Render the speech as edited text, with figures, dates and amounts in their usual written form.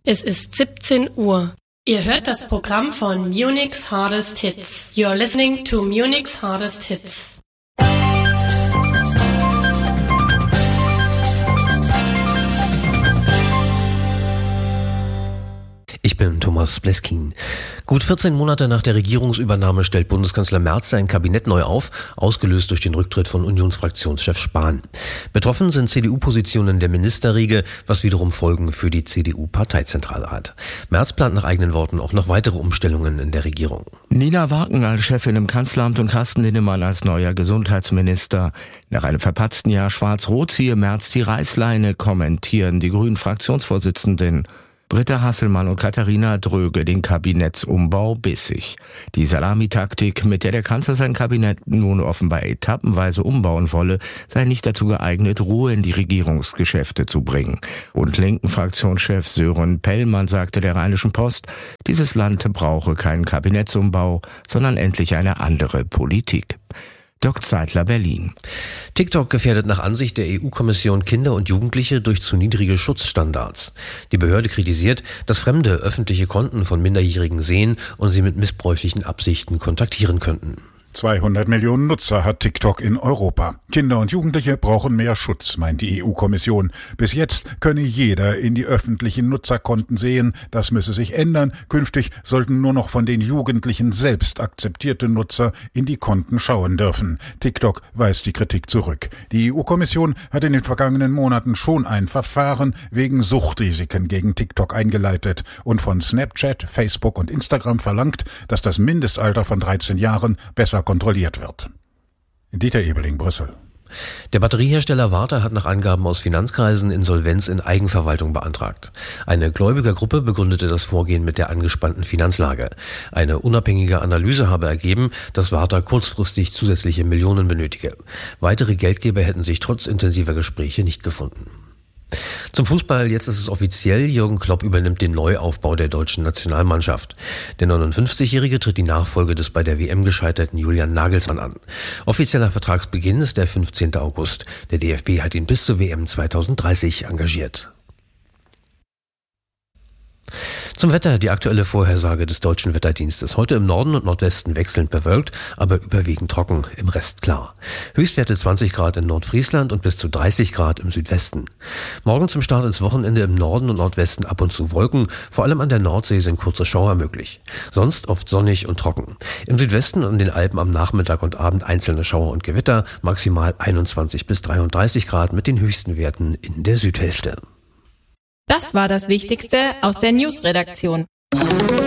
Es ist 17 Uhr. Ihr hört das Programm von Munich's Hardest Hits. You're listening to Munich's Hardest Hits. Ich bin Thomas Bleskin. Gut 14 Monate nach der Regierungsübernahme stellt Bundeskanzler Merz sein Kabinett neu auf, ausgelöst durch den Rücktritt von Unionsfraktionschef Spahn. Betroffen sind CDU-Positionen der Ministerriege, was wiederum Folgen für die CDU-Parteizentrale hat. Merz plant nach eigenen Worten auch noch weitere Umstellungen in der Regierung. Nina Waken als Chefin im Kanzleramt und Carsten Linnemann als neuer Gesundheitsminister. Nach einem verpatzten Jahr Schwarz-Rot ziehe Merz die Reißleine, kommentieren die Grünen-Fraktionsvorsitzenden. Britta Hasselmann und Katharina Dröge den Kabinettsumbau bissig. Die Salamitaktik, mit der der Kanzler sein Kabinett nun offenbar etappenweise umbauen wolle, sei nicht dazu geeignet, Ruhe in die Regierungsgeschäfte zu bringen. Und linken Fraktionschef Sören Pellmann sagte der Rheinischen Post, dieses Land brauche keinen Kabinettsumbau, sondern endlich eine andere Politik. Dirk Zeitler, Berlin. TikTok gefährdet nach Ansicht der EU-Kommission Kinder und Jugendliche durch zu niedrige Schutzstandards. Die Behörde kritisiert, dass Fremde öffentliche Konten von Minderjährigen sehen und sie mit missbräuchlichen Absichten kontaktieren könnten. 200 Millionen Nutzer hat TikTok in Europa. Kinder und Jugendliche brauchen mehr Schutz, meint die EU-Kommission. Bis jetzt könne jeder in die öffentlichen Nutzerkonten sehen. Das müsse sich ändern. Künftig sollten nur noch von den Jugendlichen selbst akzeptierte Nutzer in die Konten schauen dürfen. TikTok weist die Kritik zurück. Die EU-Kommission hat in den vergangenen Monaten schon ein Verfahren wegen Suchtrisiken gegen TikTok eingeleitet und von Snapchat, Facebook und Instagram verlangt, dass das Mindestalter von 13 Jahren besser kontrolliert wird. Dieter Ebeling, Brüssel. Der Batteriehersteller Varta hat nach Angaben aus Finanzkreisen Insolvenz in Eigenverwaltung beantragt. Eine Gläubigergruppe begründete das Vorgehen mit der angespannten Finanzlage. Eine unabhängige Analyse habe ergeben, dass Varta kurzfristig zusätzliche Millionen benötige. Weitere Geldgeber hätten sich trotz intensiver Gespräche nicht gefunden. Zum Fußball, jetzt ist es offiziell, Jürgen Klopp übernimmt den Neuaufbau der deutschen Nationalmannschaft. Der 59-Jährige tritt die Nachfolge des bei der WM gescheiterten Julian Nagelsmann an. Offizieller Vertragsbeginn ist der 15. August. Der DFB hat ihn bis zur WM 2030 engagiert. Zum Wetter, die aktuelle Vorhersage des Deutschen Wetterdienstes. Heute im Norden und Nordwesten wechselnd bewölkt, aber überwiegend trocken, im Rest klar. Höchstwerte 20 Grad in Nordfriesland und bis zu 30 Grad im Südwesten. Morgen zum Start ins Wochenende im Norden und Nordwesten ab und zu Wolken, vor allem an der Nordsee sind kurze Schauer möglich. Sonst oft sonnig und trocken. Im Südwesten und an den Alpen am Nachmittag und Abend einzelne Schauer und Gewitter, maximal 21 bis 33 Grad mit den höchsten Werten in der Südhälfte. Das war das Wichtigste aus der News-Redaktion.